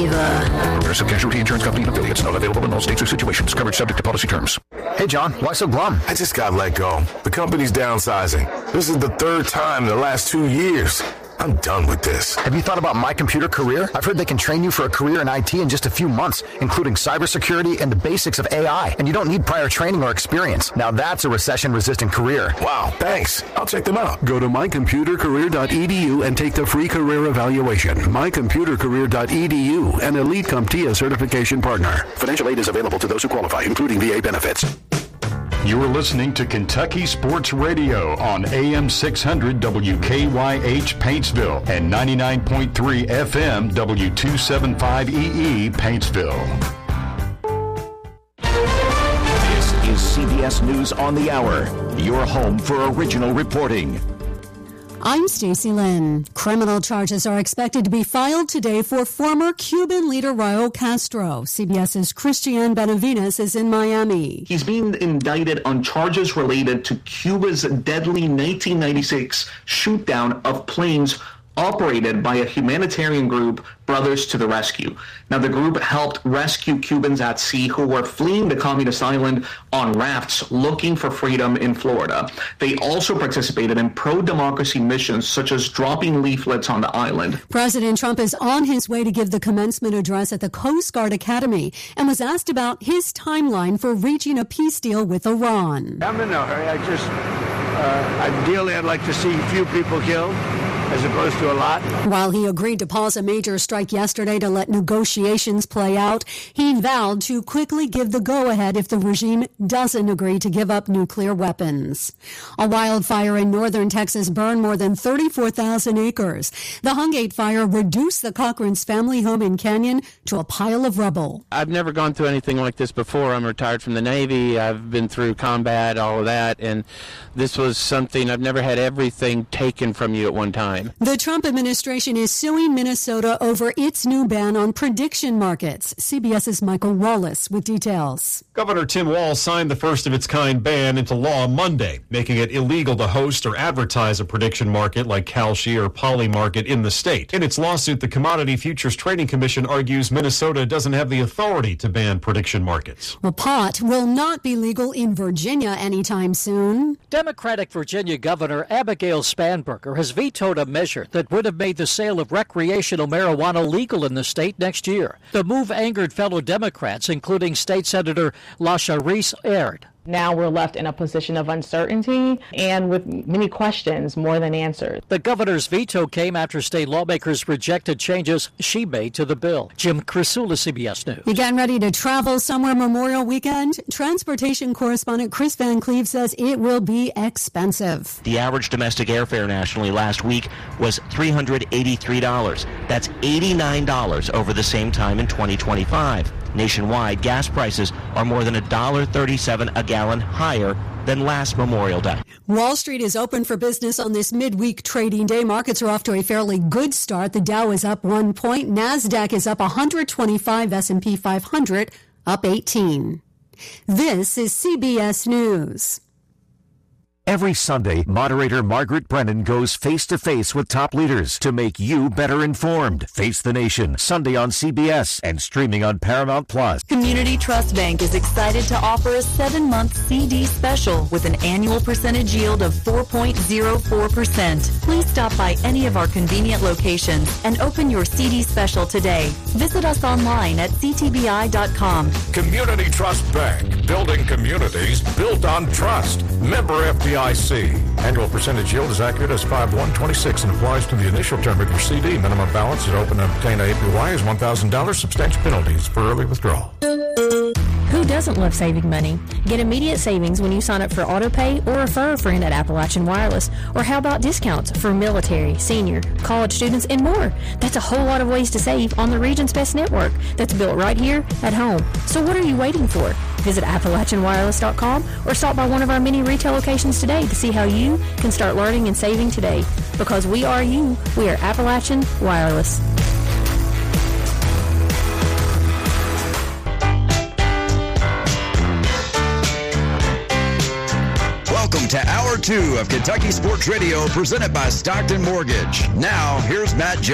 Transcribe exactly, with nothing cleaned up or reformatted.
diva. Progressive Casualty Insurance Company and affiliates. Not available in all states or situations. Coverage subject to policy terms. Hey, John, why so glum? I just got let go. The company's downsizing. This is the third time in the last two years. I'm done with this. Have you thought about My Computer Career? I've heard they can train you for a career in I T in just a few months, including cybersecurity and the basics of A I. And you don't need prior training or experience. Now that's a recession-resistant career. Wow, thanks. I'll check them out. Go to my computer career dot e d u and take the free career evaluation. my computer career dot e d u, an Elite CompTIA certification partner. Financial aid is available to those who qualify, including V A benefits. You are listening to Kentucky Sports Radio on A M six hundred W K Y H Paintsville and ninety-nine point three F M W two seventy-five E E Paintsville. This is C B S News on the Hour, your home for original reporting. I'm Stacey Lynn. Criminal charges are expected to be filed today for former Cuban leader Raul Castro. CBS's Christiane Benavides is in Miami. He's being indicted on charges related to Cuba's deadly nineteen ninety-six shoot-down of planes operated by a humanitarian group, Brothers to the Rescue. Now, the group helped rescue Cubans at sea who were fleeing the communist island on rafts looking for freedom in Florida. They also participated in pro-democracy missions, such as dropping leaflets on the island. President Trump is on his way to give the commencement address at the Coast Guard Academy and was asked about his timeline for reaching a peace deal with Iran. I'm in no hurry. I just, uh, ideally, I'd like to see few people killed, as opposed to a lot. While he agreed to pause a major strike yesterday to let negotiations play out, he vowed to quickly give the go-ahead if the regime doesn't agree to give up nuclear weapons. A wildfire in northern Texas burned more than thirty-four thousand acres. The Hungate fire reduced the Cochran's family home in Canyon to a pile of rubble. I've never gone through anything like this before. I'm retired from the Navy. I've been through combat, all of that, and this was something, I've never had everything taken from you at one time. The Trump administration is suing Minnesota over its new ban on prediction markets. CBS's Michael Wallace with details. Governor Tim Walz signed the first-of-its-kind ban into law Monday, making it illegal to host or advertise a prediction market like Kalshi or Polymarket in the state. In its lawsuit, the Commodity Futures Trading Commission argues Minnesota doesn't have the authority to ban prediction markets. Well, pot will not be legal in Virginia anytime soon. Democratic Virginia Governor Abigail Spanberger has vetoed a measure that would have made the sale of recreational marijuana legal in the state next year. The move angered fellow Democrats, including State Senator Lasha Reese-Aird. Now we're left in a position of uncertainty and with many questions more than answers. The governor's veto came after state lawmakers rejected changes she made to the bill. Jim Crisula, C B S News. You getting ready to travel somewhere Memorial Weekend? Transportation correspondent Chris Van Cleve says it will be expensive. The average domestic airfare nationally last week was three hundred eighty-three dollars. That's eighty-nine dollars over the same time in twenty twenty-five. Nationwide, gas prices are more than one dollar thirty-seven a gallon higher than last Memorial Day. Wall Street is open for business on this midweek trading day. Markets are off to a fairly good start. The Dow is up one point. NASDAQ is up one hundred twenty-five. S and P five hundred up eighteen. This is C B S News. Every Sunday, moderator Margaret Brennan goes face-to-face with top leaders to make you better informed. Face the Nation, Sunday on C B S and streaming on Paramount Plus. Community Trust Bank is excited to offer a seven-month C D special with an annual percentage yield of four point zero four percent. Please stop by any of our convenient locations and open your C D special today. Visit us online at c t b i dot com. Community Trust Bank, building communities built on trust. Member F D I C. Annual percentage yield is accurate as five one twenty-six and applies to the initial term of your C D. Minimum balance to open and obtain a A P Y is one thousand dollars. Substantial penalties for early withdrawal. Who doesn't love saving money? Get immediate savings when you sign up for AutoPay or refer a friend at Appalachian Wireless. Or how about discounts for military, senior, college students, and more? That's a whole lot of ways to save on the region's best network that's built right here at home. So what are you waiting for? Visit Appalachian Wireless dot com or stop by one of our many retail locations today to see how you can start learning and saving today. Because we are you. We are Appalachian Wireless. Welcome to Hour two of Kentucky Sports Radio, presented by Stockton Mortgage. Now, here's Matt Jones.